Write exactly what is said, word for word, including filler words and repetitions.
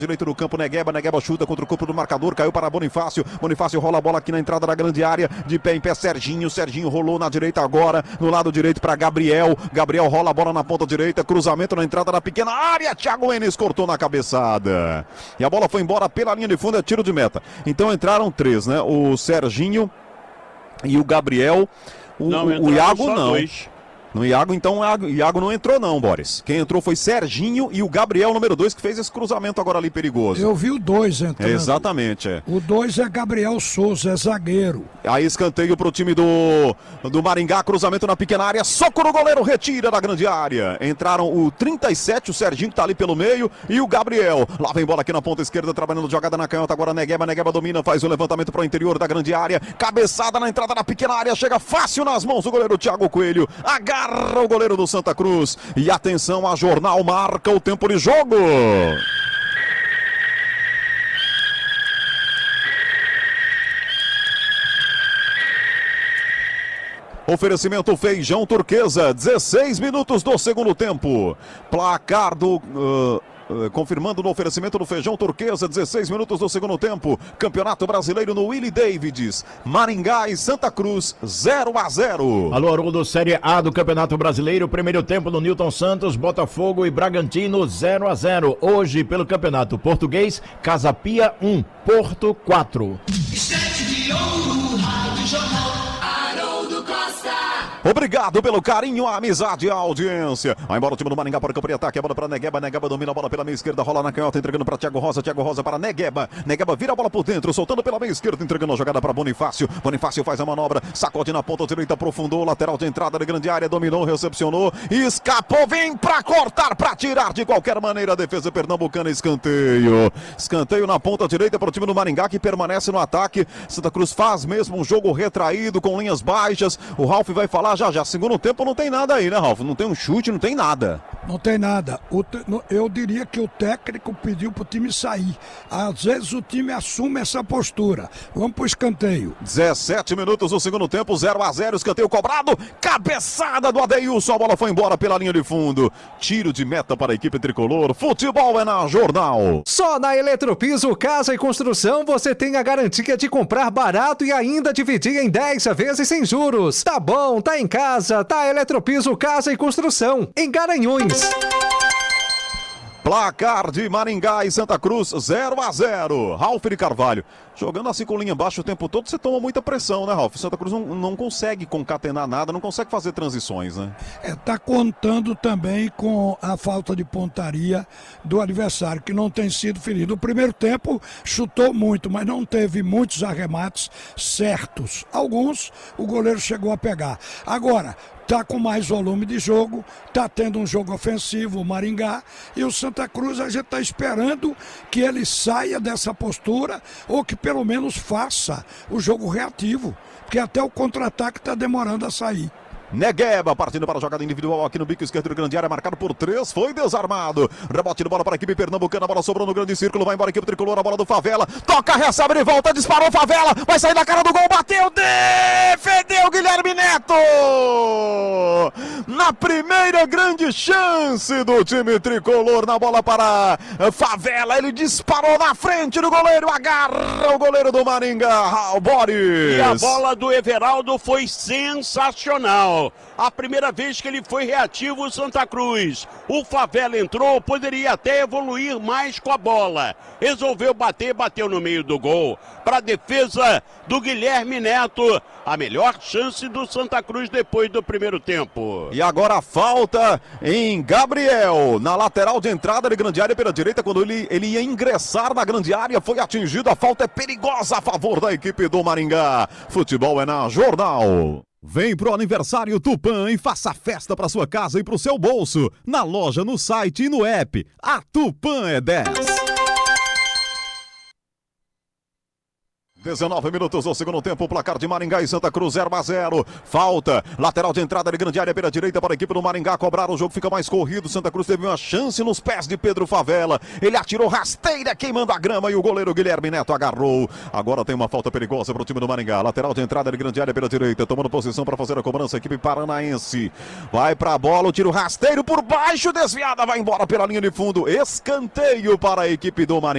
Direito do campo, Negueba, Negueba chuta contra o corpo do marcador, caiu para Bonifácio, Bonifácio rola a bola aqui na entrada da grande área, de pé em pé Serginho, Serginho rolou na direita agora, no lado direito para Gabriel, Gabriel rola a bola na ponta direita, cruzamento na entrada da pequena área, Thiago Enes cortou na cabeçada, e a bola foi embora pela linha de fundo, é tiro de meta. Então entraram três, né, o Serginho e o Gabriel, o, não, o, o Iago não. Dois. No Iago, então, o Iago não entrou não, Boris. Quem entrou foi Serginho e o Gabriel, número dois, que fez esse cruzamento agora ali perigoso. Eu vi o dois entrando. É, exatamente, é. O dois é Gabriel Souza, é zagueiro. Aí escanteio pro time do, do Maringá, cruzamento na pequena área, soco no goleiro, retira da grande área. Entraram o trinta e sete, o Serginho que tá ali pelo meio, e o Gabriel. Lá vem bola aqui na ponta esquerda, trabalhando jogada na canhota, agora Negueba, Negueba domina, faz o levantamento pro interior da grande área, cabeçada na entrada da pequena área, chega fácil nas mãos do goleiro Thiago Coelho, agarra o goleiro do Santa Cruz, e atenção, a Jornal marca o tempo de jogo. Oferecimento Feijão Turquesa, dezesseis minutos do segundo tempo. Placar do... Uh... Uh, confirmando no oferecimento do Feijão Turquesa, dezesseis minutos do segundo tempo. Campeonato Brasileiro no Willie Davids. Maringá e Santa Cruz, zero a zero. Alô, Haroldo, Série A do Campeonato Brasileiro. Primeiro tempo no Newton Santos, Botafogo e Bragantino, zero a zero. Hoje, pelo Campeonato Português, Casa Pia um, Porto quatro. Obrigado pelo carinho, a amizade e a audiência. Vai embora o time do Maringá para o campo de ataque. A bola para Negueba. Negueba domina a bola pela meia esquerda. Rola na canhota, entregando para Thiago Rosa. Thiago Rosa para Negueba. Negueba vira a bola por dentro, soltando pela meia esquerda, entregando a jogada para Bonifácio. Bonifácio faz a manobra, sacode na ponta direita, aprofundou. Lateral de entrada da grande área, dominou, recepcionou. Escapou, vem para cortar, para tirar de qualquer maneira. A defesa pernambucana, escanteio. Escanteio na ponta direita para o time do Maringá, que permanece no ataque. Santa Cruz faz mesmo um jogo retraído, com linhas baixas. O Ralf vai falar já já. Segundo tempo não tem nada aí, né, Ralf? Não tem um chute, não tem nada. Não tem nada. O te... Eu diria que o técnico pediu pro time sair. Às vezes o time assume essa postura. Vamos pro escanteio. dezessete minutos do segundo tempo, zero a zero, escanteio cobrado. Cabeçada do Adeilson, a bola foi embora pela linha de fundo. Tiro de meta para a equipe tricolor. Futebol é na Jornal. Só na Eletropiso Casa e Construção você tem a garantia de comprar barato e ainda dividir em dez vezes sem juros. Tá bom, tá em casa. Tá Eletropiso Casa e Construção, em Garanhuns. Placar de Maringá e Santa Cruz, zero a zero. Ralf de Carvalho, jogando assim com linha embaixo o tempo todo, você toma muita pressão, né, Ralf? Santa Cruz não, não consegue concatenar nada, não consegue fazer transições, né? É, tá contando também com a falta de pontaria do adversário, que não tem sido ferido. O primeiro tempo chutou muito, mas não teve muitos arremates certos. Alguns o goleiro chegou a pegar. Agora, tá com mais volume de jogo, tá tendo um jogo ofensivo, o Maringá, e o Santa Cruz a gente tá esperando que ele saia dessa postura, ou que pelo menos faça o jogo reativo, porque até o contra-ataque tá demorando a sair. Negueba partindo para a jogada individual aqui no bico esquerdo do grande área, marcado por três, foi desarmado. Rebote de bola para a equipe pernambucana, a bola sobrou no grande círculo, vai embora a equipe tricolor, a bola do Favela, toca, recebe de volta, disparou Favela, vai sair da cara do gol, bateu, defendeu Guilherme Neto! Na primeira grande chance do time tricolor, na bola para Favela, ele disparou na frente do goleiro, agarra o goleiro do Maringá, o Boris. E a bola do Everaldo foi sensacional. A primeira vez que ele foi reativo, o Santa Cruz. O Favela entrou, poderia até evoluir mais com a bola. Resolveu bater, bateu no meio do gol. Para a defesa do Guilherme Neto. A melhor chance do Santa Cruz depois do primeiro tempo. E agora a falta em Gabriel. Na lateral de entrada de grande área pela direita, quando ele, ele ia ingressar na grande área, foi atingido. A falta é perigosa a favor da equipe do Maringá. Futebol é na Jornal. Vem pro aniversário Tupã e faça festa para sua casa e pro seu bolso. Na loja, no site e no app. A Tupã é dez. dezenove minutos do segundo tempo, placar de Maringá e Santa Cruz, zero a zero. Falta, lateral de entrada de grande área pela direita para a equipe do Maringá cobrar, o jogo fica mais corrido. Santa Cruz teve uma chance nos pés de Pedro Favela. Ele atirou rasteira, queimando a grama, e o goleiro Guilherme Neto agarrou. Agora tem uma falta perigosa para o time do Maringá. Lateral de entrada de grande área pela direita, tomando posição para fazer a cobrança, a equipe paranaense. Vai para a bola, o tiro rasteiro por baixo, desviada, vai embora pela linha de fundo. Escanteio para a equipe do Maringá.